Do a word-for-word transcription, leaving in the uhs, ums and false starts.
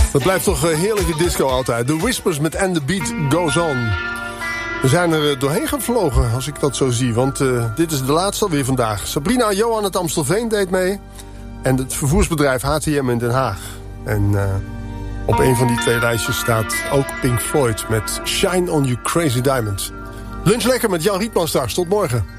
Dat blijft toch een heerlijke disco altijd. The Whispers met And The Beat Goes On. We zijn er doorheen gevlogen, als ik dat zo zie. Want uh, dit is de laatste alweer vandaag. Sabrina Johan uit Amstelveen deed mee. En het vervoersbedrijf H T M in Den Haag. En uh, op een van die twee lijstjes staat ook Pink Floyd met Shine On You Crazy Diamond. Lunch lekker met Jan Rietman straks. Tot morgen.